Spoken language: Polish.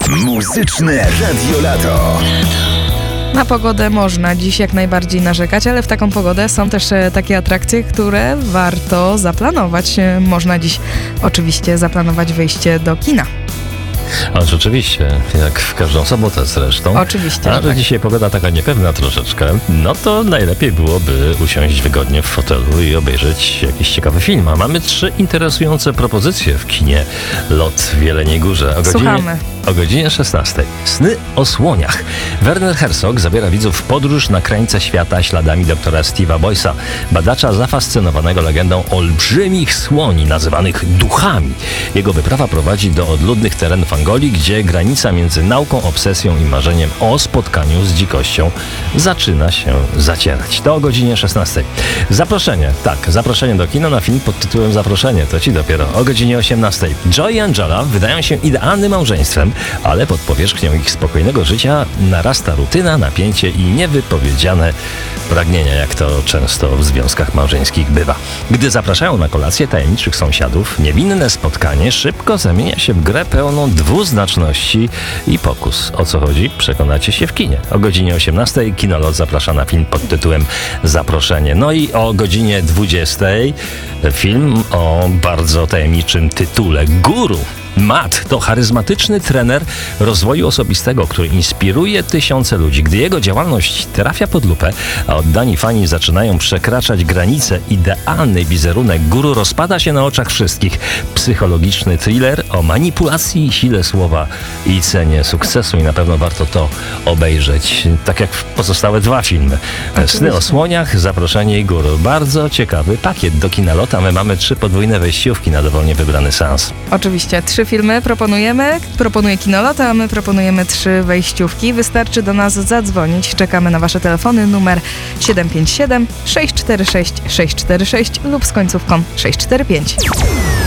Muzyczne Radio Lato. Na pogodę można dziś jak najbardziej narzekać, ale w taką pogodę są też takie atrakcje, które warto zaplanować. Można dziś oczywiście zaplanować wyjście do kina. Ależ oczywiście, jak w każdą sobotę zresztą. Oczywiście. A że dzisiaj pogoda taka niepewna troszeczkę, no to najlepiej byłoby usiąść wygodnie w fotelu i obejrzeć jakiś ciekawy film. A mamy 3 interesujące propozycje w kinie Lot w Jeleniej Górze. Słuchamy. O godzinie 16. Sny o słoniach. Werner Herzog zabiera widzów w podróż na krańce świata śladami doktora Steve'a Boysa, badacza zafascynowanego legendą olbrzymich słoni nazywanych duchami. Jego wyprawa prowadzi do odludnych terenów Angolii, gdzie granica między nauką, obsesją i marzeniem o spotkaniu z dzikością zaczyna się zacierać. To o godzinie 16. Zaproszenie do kina na film pod tytułem Zaproszenie. To ci dopiero o godzinie 18. Joy i Angela wydają się idealnym małżeństwem, ale pod powierzchnią ich spokojnego życia narasta rutyna, napięcie i niewypowiedziane pragnienia, jak to często w związkach małżeńskich bywa. Gdy zapraszają na kolację tajemniczych sąsiadów, niewinne spotkanie szybko zamienia się w grę pełną dwuznaczności i pokus. O co chodzi? Przekonacie się w kinie. O godzinie 18 Kinolot zaprasza na film pod tytułem Zaproszenie. No i o godzinie 20 film o bardzo tajemniczym tytule Guru. Matt to charyzmatyczny trener rozwoju osobistego, który inspiruje tysiące ludzi. Gdy jego działalność trafia pod lupę, a oddani fani zaczynają przekraczać granice, idealny wizerunek guru rozpada się na oczach wszystkich. Psychologiczny thriller o manipulacji, sile słowa i cenie sukcesu i na pewno warto to obejrzeć. Tak jak pozostałe 2 filmy. Sny o słoniach, Zaproszenie i Guru. Bardzo ciekawy pakiet do Kinalota. My mamy 3 podwójne wejściówki na dowolnie wybrany seans. Oczywiście 3 filmy proponuje Kinolot, a my proponujemy 3 wejściówki. Wystarczy do nas zadzwonić. Czekamy na wasze telefony numer 757 646 646 lub z końcówką 645.